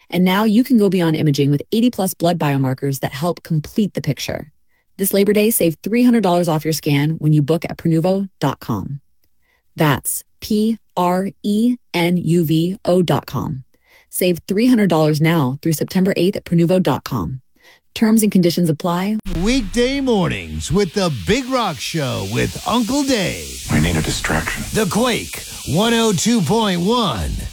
And now you can go beyond imaging with 80 plus blood biomarkers that help complete the picture. This Labor Day, save $300 off your scan when you book at Prenuvo.com. That's Prenuvo.com. Save $300 now through September 8th at Prenuvo.com. Terms and conditions apply. Weekday mornings with the Big Rock Show with Uncle Dave. We need a distraction. The Quake 102.1.